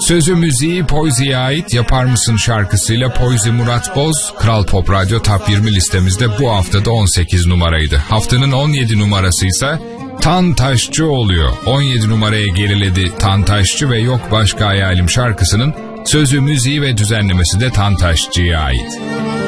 Sözü müziği Poisy'ye ait Yapar Mısın şarkısıyla Poisy Murat Boz, Kral Pop Radyo Top 20 listemizde bu haftada 18 numaraydı. Haftanın 17 numarası ise Tan Taşçı oluyor. 17 numaraya geriledi Tan Taşçı ve Yok Başka Hayalim şarkısının sözü, müziği ve düzenlemesi de Tan Taşçı'ya ait.